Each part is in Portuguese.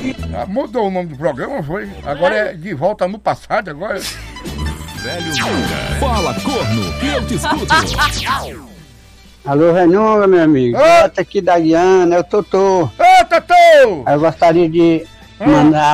Mudou o nome do programa, foi? Agora é De Volta no Passado, agora. Velho Nunga. Fala, corno, que eu te escuto. Alô, Renunga, meu amigo. Bota aqui da Guiana, é o Totô. Ô, Totô! Eu gostaria de mandar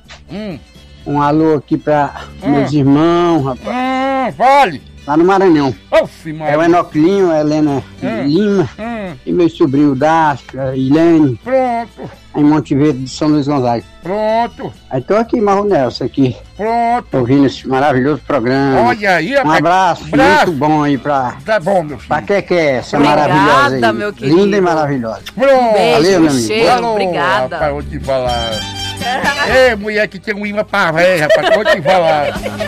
um alô aqui pra meus irmãos, rapaz. Vale! Lá no Maranhão. É o Enoclinho, a Helena Lima e meu sobrinho Dácio, a Ilene. Pronto. Em Monte Verde de São Luís Gonzaga. Pronto. Aí tô aqui em Marro Nelson, aqui. Pronto. Ouvindo esse maravilhoso programa. Olha aí, um abraço muito bom aí pra... Tá bom, meu filho. Pra que é essa maravilhosa aí. Meu querido. Linda e maravilhosa. Pronto. Beijo, valeu, meu amigo. Cheiro, Alô, obrigada. Rapaz, vou te falar. Ei, mulher que tem um imã pra véia, rapaz, vou te falar.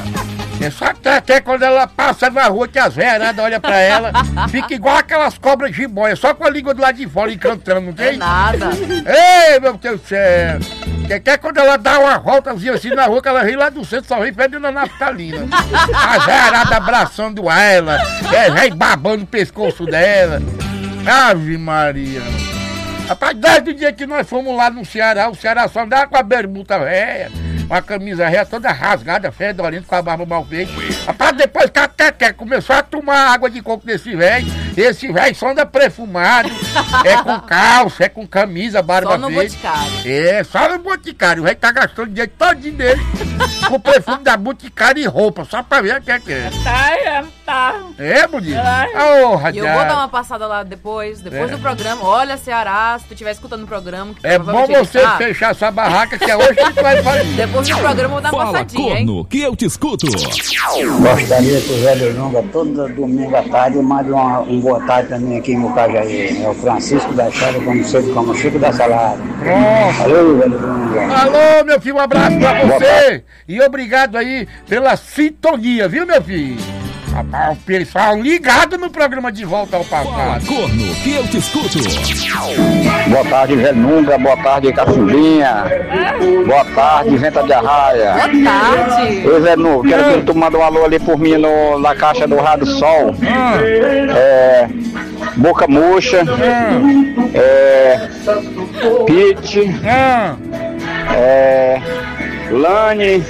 É só que até quando ela passa na rua que as velhas olham pra ela, fica igual aquelas cobras de boia, só com a língua do lado de fora encantando, não tem? É nada. Ei, meu Deus do céu! Que até quando ela dá uma voltazinha assim na rua, que ela vem lá do centro, só vem perdendo a naftalina. A velharada abraçando ela, vem babando o pescoço dela. Ave Maria! Rapaz, desde o dia que nós fomos lá no Ceará, o Ceará só andava com a bermuda velha, com a camisa velha toda rasgada, fedorenta, com a barba mal feita. Rapaz, depois que a Teté começou a tomar água de coco desse velho, esse velho só anda perfumado, é com calça, é com camisa, barba Só no feita. Boticário. É, só no Boticário, o velho tá gastando dinheiro todinho dele com o perfume da Boticário e roupa, só pra ver o que é que é. Tá. É, bonito? E eu vou dar uma passada lá depois do programa. Olha, Ceará, se tu estiver escutando o programa... É bom você fechar sua barraca, que é hoje que tu vai fazer. Depois do programa eu vou dar uma Fala, passadinha, corno, hein? que eu te escuto. Gostaria que o Velho Nunga, todo domingo à tarde, manda um boa tarde também aqui em Mucajaí. É o Francisco da Chave, conhecido como Chico da Salada. Pronto. Alô, Velho Nunga. Alô, meu filho, um abraço pra você. E obrigado aí pela sintonia, viu, meu filho? Rapaz, o pessoal ligado no programa De Volta ao Fala, Passado. corno, que eu te escuto. Boa tarde, Velho Nunga. Boa tarde, Caçulinha. Boa tarde, Venta de Arraia. Boa tarde. Ô, Velho Nunga, quero que tu manda um alô ali por mim na caixa do Rádio Sol. Boca Murcha. Pete. Lani.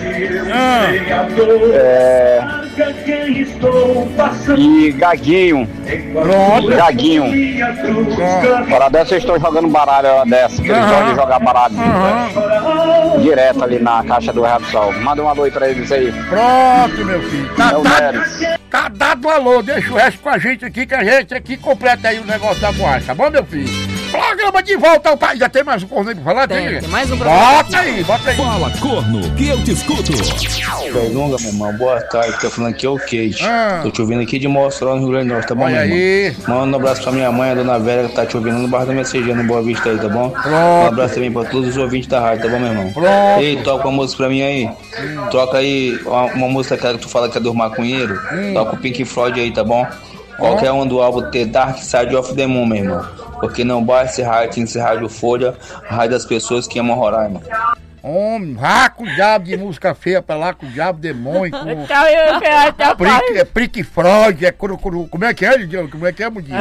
E Gaguinho. Pronto. Gaguinho. Fora dessa, eu estou jogando baralho dessa, que eles gostam de jogar baralho direto ali na caixa do Rádio Sol. Manda um alô aí pra eles aí. Pronto, meu filho. É Tá dado o alô, deixa o resto com a gente aqui, que a gente aqui completa aí o negócio da boate, tá bom, meu filho? Programa De Volta ao País. Já tem mais um corno aí pra falar? Tem mais um programa. Bota aí. Fala, corno, que eu te escuto. Longa, meu irmão, boa tarde, tô falando aqui é o Kate. Tô te ouvindo aqui de Mossoró, no Rio Grande do Norte, tá bom, Olha meu aí. irmão? Manda um abraço pra minha mãe, a dona Vera, que tá te ouvindo no bar da Messejana, no Boa Vista aí, tá bom? Pronto. Um abraço também pra todos os ouvintes da rádio, tá bom, meu irmão? Pronto. Ei, toca uma música pra mim aí. Toca aí uma música que tu fala que é do maconheiro. Toca o Pink Floyd aí, tá bom? Qualquer um do álbum The Dark Side of the Moon, meu irmão. Porque não basta esse rádio folha, a rádio das pessoas que amam Roraima. Homem, vá com o diabo de música feia pra lá, com o diabo demônio, com Pink Floyd, como é que é, Lidiano? Como é que é, Mudinho?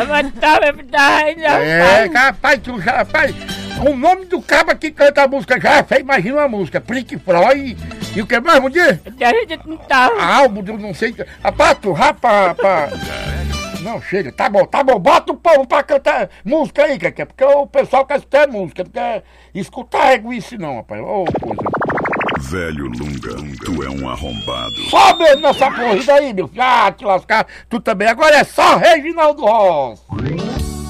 Rapaz, o nome do cabo que canta a música já é feio, imagina uma música, Pink Floyd, e o que mais, Mudinho? Mudinho, não sei, rapaz, não, chega, tá bom, bota o povo pra cantar música aí, porque o pessoal quer escutar música, não quer escutar isso não, rapaz, ô coisa. Velho Lunga, tu é um arrombado. Sobe nessa corrida aí, meu filho, te lascar, tu também, agora é só Reginaldo Rossi.